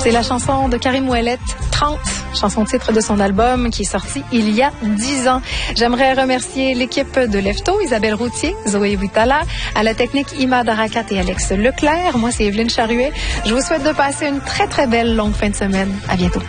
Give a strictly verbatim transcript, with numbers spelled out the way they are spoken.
C'est la chanson de Karim Ouellet, trente, chanson titre de son album qui est sorti il y a dix ans. J'aimerais remercier l'équipe de Lefto, Isabelle Routier, Zoé Butala, à la technique Ima Darakat et Alex Leclerc. Moi, c'est Evelyne Charuet. Je vous souhaite de passer une très, très belle longue fin de semaine. À bientôt.